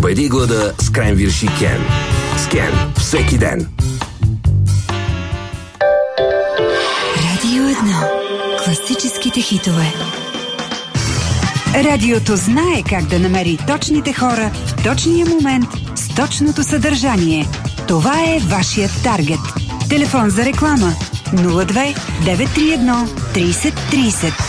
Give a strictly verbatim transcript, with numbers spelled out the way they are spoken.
Победи глада с кренвирши Кен. С Кен всеки ден. Радио едно. Класическите хитове. Радиото знае как да намери точните хора в точния момент с точното съдържание. Това е вашият таргет. Телефон за реклама нула две девет три едно трийсет трийсет.